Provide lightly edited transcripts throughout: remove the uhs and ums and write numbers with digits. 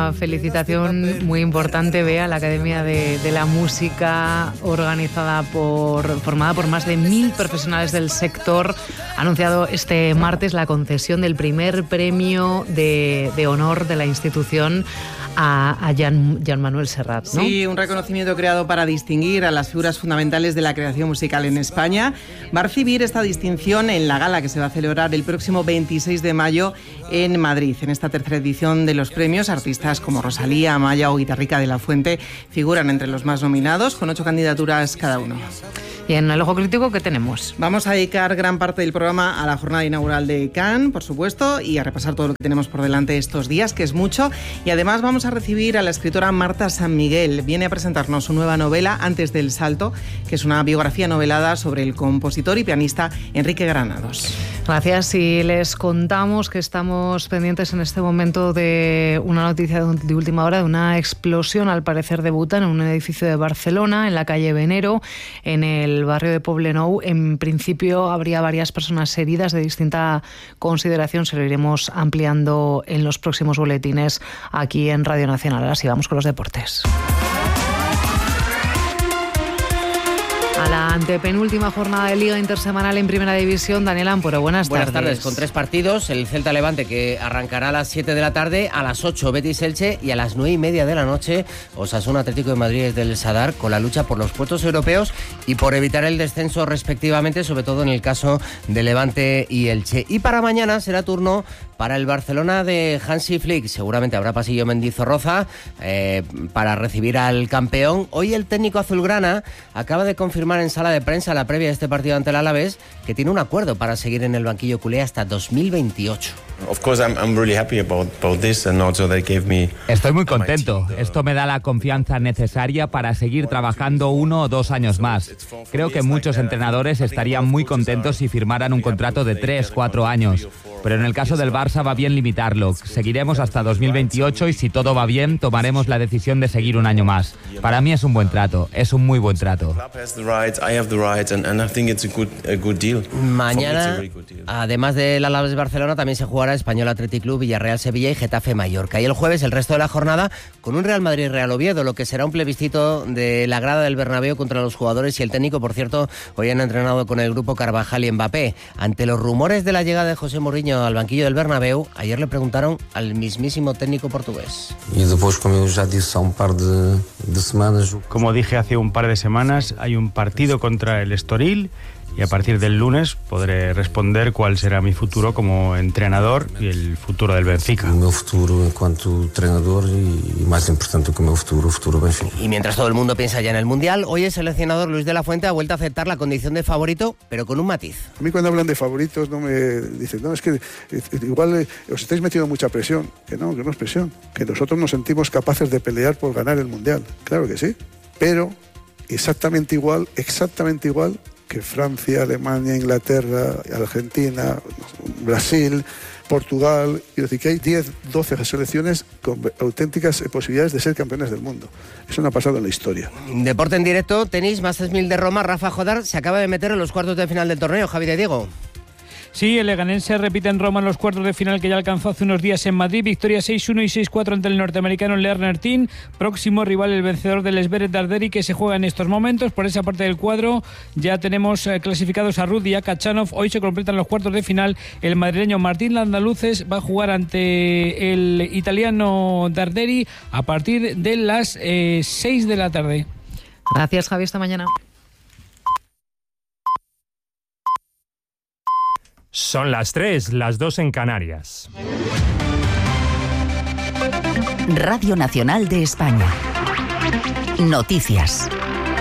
una felicitación muy importante, Bea, a la Academia de la Música, formada por más de 1.000 profesionales del sector. Ha anunciado este martes la concesión del primer premio de honor de la institución a Joan Manuel Serrat, ¿no? Sí, un reconocimiento creado para distinguir a las figuras fundamentales de la creación musical en España. Va a recibir esta distinción en la gala que se va a celebrar el próximo 26 de mayo en Madrid. En esta tercera edición de los premios, artistas como Rosalía, Amaya o Guitarrica de la Fuente figuran entre los más nominados, con 8 candidaturas cada uno. Y en el Ojo Crítico, ¿qué tenemos? Vamos a dedicar gran parte del programa a la jornada inaugural de Cannes, por supuesto, y a repasar todo lo que tenemos por delante estos días, que es mucho. Y además vamos a recibir a la escritora Marta San Miguel. Viene a presentarnos su nueva novela, Antes del salto, que es una biografía novelada sobre el compositor y pianista Enrique Granados. Gracias. Y les contamos que estamos pendientes en este momento de una noticia de última hora, de una explosión, al parecer de butano, en un edificio de Barcelona, en la calle Venero, en el barrio de Poblenou. En principio habría varias personas heridas de distinta consideración. Se lo iremos ampliando en los próximos boletines aquí en Radio Nacional. Ahora sí, vamos con los deportes. A la antepenúltima jornada de Liga Intersemanal en Primera División, Daniel Ampuero, buenas tardes. Buenas tardes, con 3 partidos, el Celta Levante, que arrancará a las 7 de la tarde, a las 8 Betis Elche y a las 9:30 de la noche Osasuna Atlético de Madrid desde el Sadar, con la lucha por los puestos europeos y por evitar el descenso respectivamente, sobre todo en el caso de Levante y Elche. Y para mañana será turno para el Barcelona de Hansi Flick. Seguramente habrá pasillo Mendizorroza para recibir al campeón. Hoy el técnico azulgrana acaba de confirmar en sala de prensa la previa de este partido ante el Alavés que tiene un acuerdo para seguir en el banquillo culé hasta 2028. Estoy muy contento. Esto me da la confianza necesaria para seguir trabajando 1 o 2 años más. Creo que muchos entrenadores estarían muy contentos si firmaran un contrato de 3, 4 años. Pero en el caso del Barça va bien limitarlo. Seguiremos hasta 2028 y si todo va bien, tomaremos la decisión de seguir un año más. Para mí es un buen trato, es un muy buen trato. Mañana, además del Alavés Barcelona, también se jugará Español Athletic Club, Villarreal Sevilla y Getafe Mallorca. Y el jueves, el resto de la jornada, con un Real Madrid Real Oviedo, lo que será un plebiscito de la grada del Bernabéu contra los jugadores y el técnico. Por cierto, hoy han entrenado con el grupo Carvajal y Mbappé. Ante los rumores de la llegada de José Mourinho al banquillo del Bernabéu, ayer le preguntaron al mismísimo técnico portugués. Como dije hace un par de semanas, hay un partido contra el Estoril y a partir del lunes podré responder cuál será mi futuro como entrenador y el futuro del Benfica. Mi futuro en cuanto entrenador y más importante que mi futuro Benfica. Y mientras todo el mundo piensa ya en el Mundial, hoy el seleccionador Luis de la Fuente ha vuelto a aceptar la condición de favorito, pero con un matiz. A mí cuando hablan de favoritos no me dicen, no, es que igual os estáis metiendo mucha presión. Que no es presión. Que nosotros nos sentimos capaces de pelear por ganar el Mundial. Claro que sí. Pero exactamente igual que Francia, Alemania, Inglaterra, Argentina, Brasil, Portugal. Quiero decir que hay 10, 12 selecciones con auténticas posibilidades de ser campeones del mundo. Eso no ha pasado en la historia. Deporte en directo, tenis, Masters 1000 de Roma. Rafa Jodar se acaba de meter en los cuartos de final del torneo. Javi de Diego. Sí, el leganense repite en Roma en los cuartos de final que ya alcanzó hace unos días en Madrid. Victoria 6-1 y 6-4 ante el norteamericano Lerner Tin. Próximo rival, el vencedor del Esberet Darderi, que se juega en estos momentos. Por esa parte del cuadro ya tenemos clasificados a Rudy y a Kachanov. Hoy se completan los cuartos de final. El madrileño Martín Landaluces va a jugar ante el italiano Darderi a partir de las 6 de la tarde. Gracias, Javi. Hasta mañana. Son las 3, las 2 en Canarias. Radio Nacional de España. Noticias.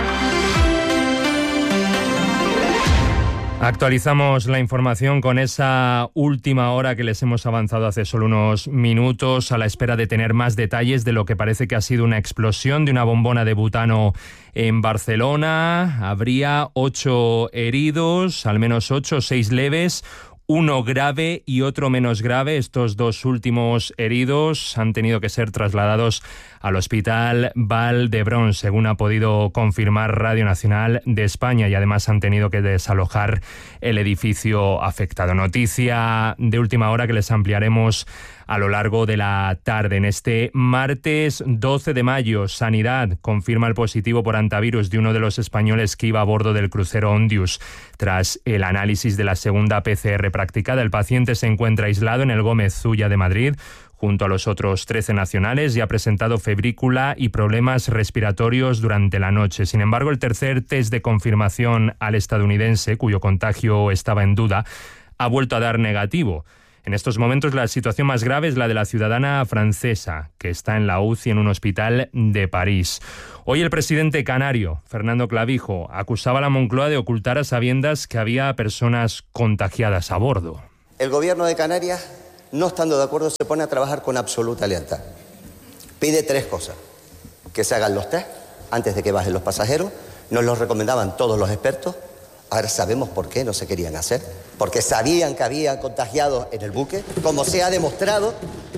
Actualizamos la información con esa última hora que les hemos avanzado hace solo unos minutos, a la espera de tener más detalles de lo que parece que ha sido una explosión de una bombona de butano en Barcelona. Habría 8 heridos, al menos 8, 6 leves, 1 grave y otro menos grave. Estos 2 últimos heridos han tenido que ser trasladados al Hospital Vall d'Hebron, según ha podido confirmar Radio Nacional de España, y además han tenido que desalojar el edificio afectado. Noticia de última hora que les ampliaremos a lo largo de la tarde. En este martes 12 de mayo, Sanidad confirma el positivo por hantavirus de uno de los españoles que iba a bordo del crucero Ondius. Tras el análisis de la segunda PCR practicada, el paciente se encuentra aislado en el Gómez Zulla de Madrid, junto a los otros 13 nacionales, y ha presentado febrícula y problemas respiratorios durante la noche. Sin embargo, el tercer test de confirmación al estadounidense, cuyo contagio estaba en duda, ha vuelto a dar negativo. En estos momentos la situación más grave es la de la ciudadana francesa, que está en la UCI en un hospital de París. Hoy el presidente canario, Fernando Clavijo, acusaba a la Moncloa de ocultar a sabiendas que había personas contagiadas a bordo. El gobierno de Canarias, no estando de acuerdo, se pone a trabajar con absoluta lealtad. Pide 3 cosas: que se hagan los test antes de que bajen los pasajeros. Nos los recomendaban todos los expertos. Ahora sabemos por qué no se querían hacer. Porque sabían que había contagiados en el buque, como se ha demostrado.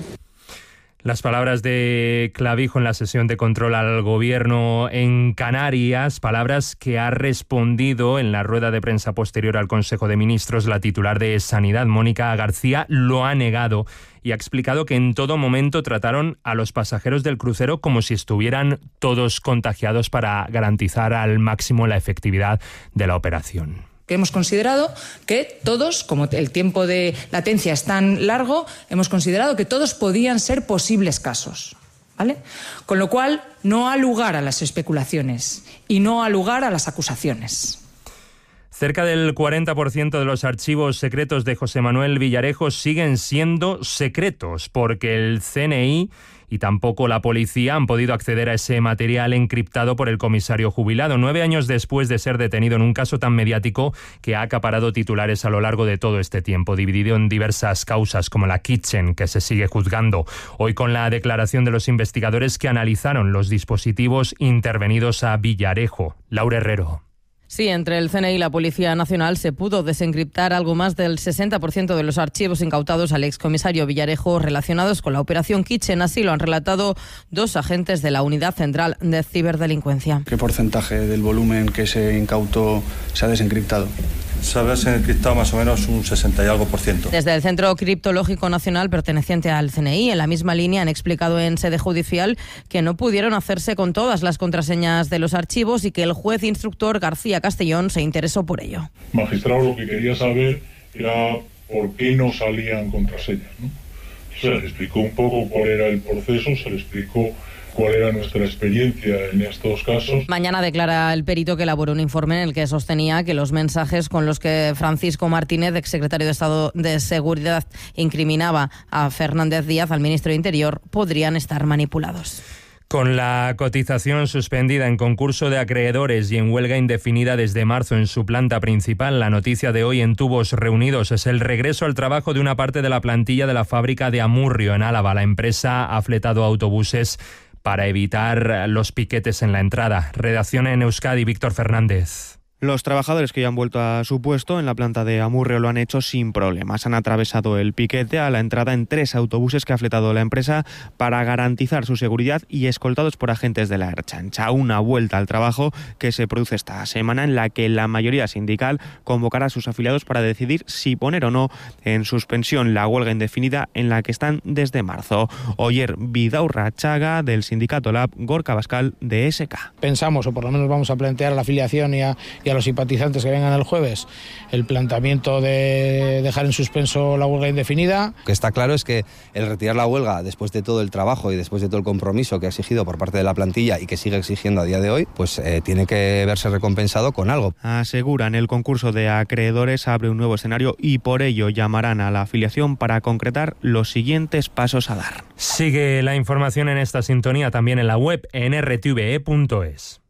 Las palabras de Clavijo en la sesión de control al gobierno en Canarias, palabras que ha respondido en la rueda de prensa posterior al Consejo de Ministros. La titular de Sanidad, Mónica García, lo ha negado y ha explicado que en todo momento trataron a los pasajeros del crucero como si estuvieran todos contagiados para garantizar al máximo la efectividad de la operación. Hemos considerado que todos, como el tiempo de latencia es tan largo, hemos considerado que todos podían ser posibles casos, ¿vale? Con lo cual, no ha lugar a las especulaciones y no ha lugar a las acusaciones. Cerca del 40% de los archivos secretos de José Manuel Villarejo siguen siendo secretos porque el CNI y tampoco la policía han podido acceder a ese material encriptado por el comisario jubilado, 9 años después de ser detenido en un caso tan mediático que ha acaparado titulares a lo largo de todo este tiempo, dividido en diversas causas como la Kitchen, que se sigue juzgando. Hoy con la declaración de los investigadores que analizaron los dispositivos intervenidos a Villarejo. Laura Herrero. Sí, entre el CNI y la Policía Nacional se pudo desencriptar algo más del 60% de los archivos incautados al excomisario Villarejo relacionados con la operación Kitchen. Así lo han relatado 2 agentes de la Unidad Central de Ciberdelincuencia. ¿Qué porcentaje del volumen que se incautó se ha desencriptado? Se ha desencriptado más o menos un 60 y algo %. Desde el Centro Criptológico Nacional perteneciente al CNI, en la misma línea han explicado en sede judicial que no pudieron hacerse con todas las contraseñas de los archivos y que el juez instructor García Castellón se interesó por ello. Magistrado lo que quería saber era por qué no salían contraseñas, ¿no? Se le explicó un poco cuál era el proceso, se le explicó cuál era nuestra experiencia en estos casos. Mañana declara el perito que elaboró un informe en el que sostenía que los mensajes con los que Francisco Martínez, exsecretario de Estado de Seguridad, incriminaba a Fernández Díaz, al ministro de Interior, podrían estar manipulados. Con la cotización suspendida en concurso de acreedores y en huelga indefinida desde marzo en su planta principal, la noticia de hoy en Tubos Reunidos es el regreso al trabajo de una parte de la plantilla de la fábrica de Amurrio, en Álava. La empresa ha fletado autobuses para evitar los piquetes en la entrada. Redacción en Euskadi, Víctor Fernández. Los trabajadores que ya han vuelto a su puesto en la planta de Amurrio lo han hecho sin problemas. Han atravesado el piquete a la entrada en 3 autobuses que ha fletado la empresa para garantizar su seguridad y escoltados por agentes de la Ertzaintza. Una vuelta al trabajo que se produce esta semana en la que la mayoría sindical convocará a sus afiliados para decidir si poner o no en suspensión la huelga indefinida en la que están desde marzo. Oyer Vidaurra Chaga, del sindicato LAB, Gorka Bascal, de SK. Pensamos, o por lo menos vamos a plantear a la afiliación y a los simpatizantes que vengan el jueves, el planteamiento de dejar en suspenso la huelga indefinida. Lo que está claro es que el retirar la huelga después de todo el trabajo y después de todo el compromiso que ha exigido por parte de la plantilla y que sigue exigiendo a día de hoy, pues tiene que verse recompensado con algo. Aseguran, el concurso de acreedores abre un nuevo escenario y por ello llamarán a la afiliación para concretar los siguientes pasos a dar. Sigue la información en esta sintonía también en la web en rtve.es.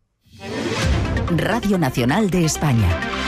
Radio Nacional de España.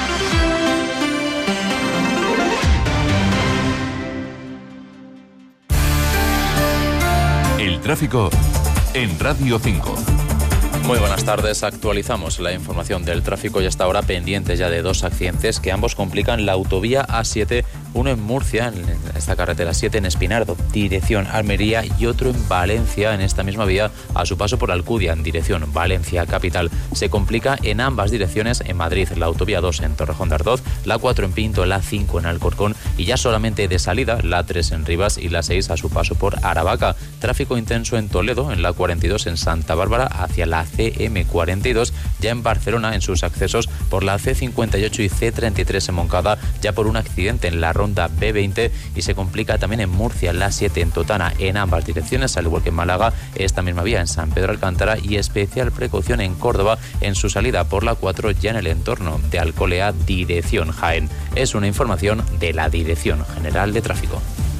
El tráfico en Radio 5. Muy buenas tardes, actualizamos la información del tráfico y hasta ahora pendientes ya de 2 accidentes que ambos complican la autovía A7, uno en Murcia, en esta carretera 7 en Espinardo, dirección Almería, y otro en Valencia, en esta misma vía, a su paso por Alcudia, en dirección Valencia capital. Se complica en ambas direcciones en Madrid, la autovía 2 en Torrejón de Ardoz, la 4 en Pinto, la 5 en Alcorcón y ya solamente de salida la 3 en Rivas y la 6 a su paso por Aravaca. Tráfico intenso en Toledo, en la 42 en Santa Bárbara hacia la CM42, ya en Barcelona en sus accesos por la C58 y C33 en Moncada, ya por un accidente en la ronda B20, y se complica también en Murcia, la 7 en Totana en ambas direcciones, al igual que en Málaga, esta misma vía en San Pedro Alcántara, y especial precaución en Córdoba en su salida por la 4 ya en el entorno de Alcolea, dirección Jaén. Es una información de la Dirección General de Tráfico.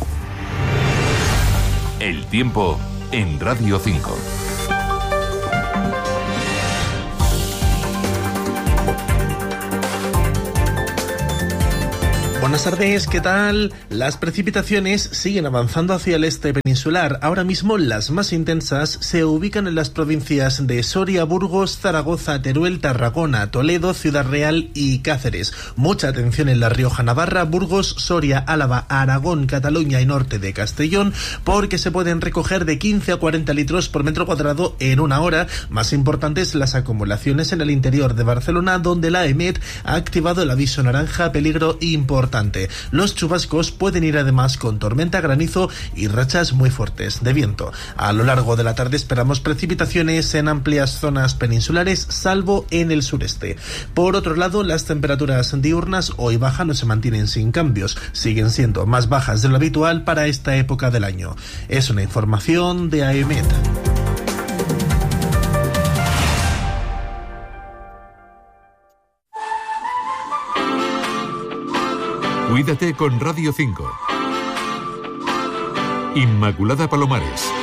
El tiempo en Radio 5. Buenas tardes, ¿qué tal? Las precipitaciones siguen avanzando hacia el este peninsular. Ahora mismo las más intensas se ubican en las provincias de Soria, Burgos, Zaragoza, Teruel, Tarragona, Toledo, Ciudad Real y Cáceres. Mucha atención en La Rioja, Navarra, Burgos, Soria, Álava, Aragón, Cataluña y norte de Castellón, porque se pueden recoger de 15 a 40 litros por metro cuadrado en una hora. Más importantes las acumulaciones en el interior de Barcelona, donde la EMET ha activado el aviso naranja peligro importante. Los chubascos pueden ir además con tormenta, granizo y rachas muy fuertes de viento. A lo largo de la tarde esperamos precipitaciones en amplias zonas peninsulares, salvo en el sureste. Por otro lado, las temperaturas diurnas hoy bajan o se mantienen sin cambios. Siguen siendo más bajas de lo habitual para esta época del año. Es una información de AEMET. Cuídate con Radio 5. Inmaculada Palomares.